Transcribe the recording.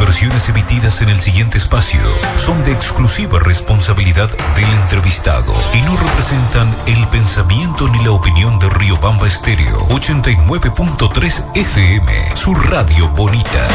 versiones emitidas en el siguiente espacio son de exclusiva responsabilidad del entrevistado y no representan el pensamiento ni la opinión de Riobamba Estéreo 89.3 FM, su radio bonita.